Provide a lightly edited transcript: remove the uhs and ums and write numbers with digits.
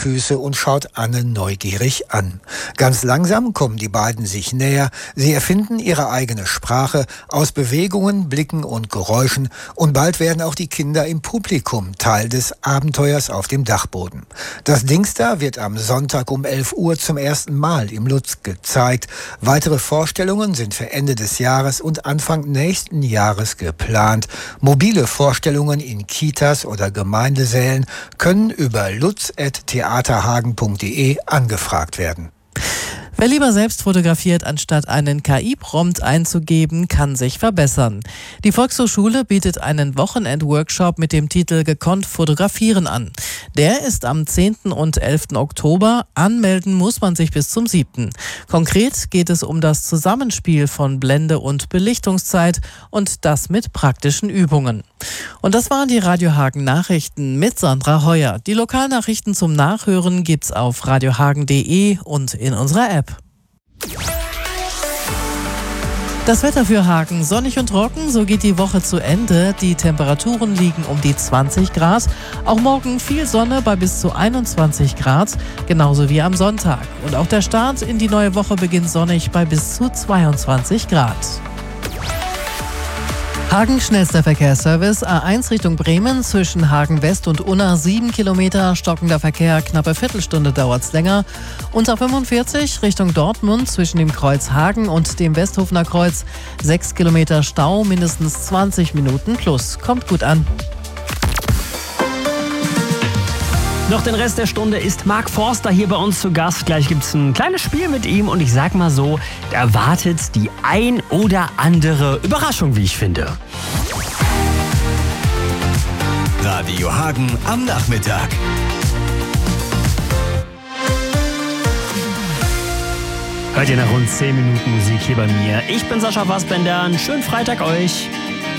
Füße und schaut Anne neugierig an. Ganz langsam kommen die beiden sich näher. Sie erfinden ihre eigene Sprache aus Bewegungen, Blicken und Geräuschen. Und bald werden auch die Kinder im Publikum Teil des Abenteuers auf dem Dachboden. Das Dingsda wird am Sonntag um 11 Uhr zum ersten Mal im Lutz gezeigt. Weitere Vorstellungen sind für Ende des Jahres und Anfang nächsten Jahres geplant. Mobile Vorstellungen in Kitas oder Gemeindesälen können über lutz@theaterhagen.de angefragt werden. Wer lieber selbst fotografiert, anstatt einen KI-Prompt einzugeben, kann sich verbessern. Die Volkshochschule bietet einen Wochenend-Workshop mit dem Titel Gekonnt fotografieren an. Der ist am 10. und 11. Oktober. Anmelden muss man sich bis zum 7. Konkret geht es um das Zusammenspiel von Blende und Belichtungszeit und das mit praktischen Übungen. Und das waren die Radio Hagen Nachrichten mit Sandra Heuer. Die Lokalnachrichten zum Nachhören gibt's auf radiohagen.de und in unserer App. Das Wetter für Hagen: sonnig und trocken, so geht die Woche zu Ende. Die Temperaturen liegen um die 20 Grad. Auch morgen viel Sonne bei bis zu 21 Grad, genauso wie am Sonntag. Und auch der Start in die neue Woche beginnt sonnig bei bis zu 22 Grad. Hagen schnellster Verkehrsservice, A1 Richtung Bremen, zwischen Hagen West und Unna 7 Kilometer, stockender Verkehr, knappe Viertelstunde dauert's länger. Und A45 Richtung Dortmund, zwischen dem Kreuz Hagen und dem Westhofener Kreuz 6 Kilometer Stau, mindestens 20 Minuten plus. Kommt gut an. Noch den Rest der Stunde ist Mark Forster hier bei uns zu Gast. Gleich gibt's ein kleines Spiel mit ihm und ich sag mal so, da erwartet die ein oder andere Überraschung, wie ich finde. Radio Hagen am Nachmittag. Hört ihr nach rund 10 Minuten Musik hier bei mir. Ich bin Sascha Fassbender. Einen schönen Freitag euch.